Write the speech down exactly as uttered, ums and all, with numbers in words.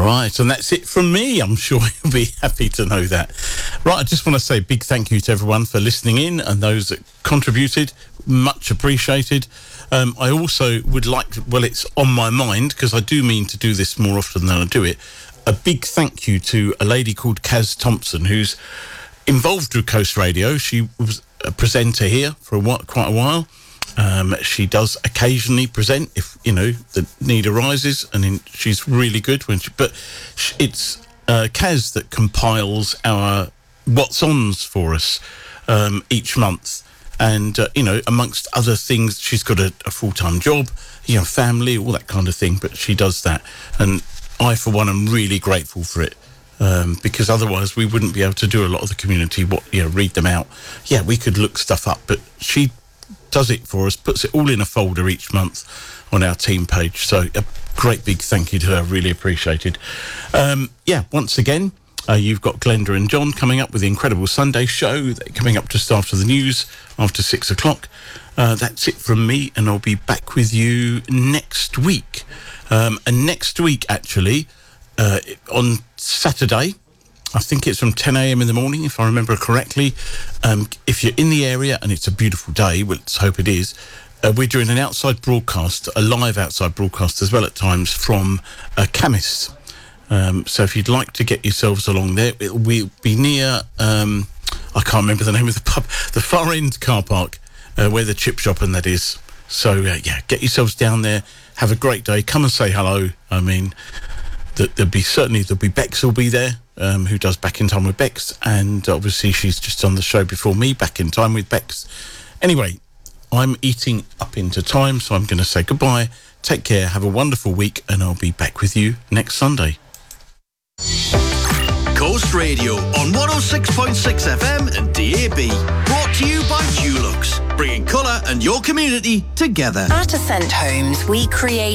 Right, and that's it from me. I'm sure you'll be happy to know that. Right, I just want to say a big thank you to everyone for listening in and those that contributed. Much appreciated. Um, I also would like to, well, it's on my mind, because I do mean to do this more often than I do it, a big thank you to a lady called Kaz Thompson, who's involved with Coast Radio. She was a presenter here for a while, quite a while. Um, she does occasionally present if, you know, the need arises, and in, she's really good when she... But it's uh, Kaz that compiles our What's-Ons for us um, each month. And, uh, you know, amongst other things, she's got a, a full-time job, you know, family, all that kind of thing, but she does that. And I, for one, am really grateful for it, um, because otherwise we wouldn't be able to do a lot of the community, what, you know, read them out. Yeah, we could look stuff up, but she does it for us, puts it all in a folder each month on our team page. So a great big thank you to her, really appreciated. Um, yeah, once again, uh, you've got Glenda and John coming up with the Incredible Sunday Show. They're coming up just after the news, after six o'clock. Uh, that's it from me, and I'll be back with you next week. Um, and next week, actually, uh, on Saturday, I think it's from ten a.m. in the morning, if I remember correctly. Um, if you're in the area and it's a beautiful day, well, let's hope it is, uh, we're doing an outside broadcast, a live outside broadcast as well at times, from a chemist. Um, so if you'd like to get yourselves along there, it'll be, be near, um, I can't remember the name of the pub, the far end car park, uh, where the chip shop and that is. So, uh, yeah, get yourselves down there, have a great day, come and say hello. I mean, th- there'll be certainly, there'll be Bex will be there, um, who does Back in Time with Bex, and obviously she's just on the show before me, Back in Time with Bex. Anyway, I'm eating up into time, so I'm going to say goodbye. Take care, have a wonderful week, and I'll be back with you next Sunday. Coast Radio on one oh six point six F M and D A B. Brought to you by Dulux, bringing colour and your community together. At Ascent Homes, we create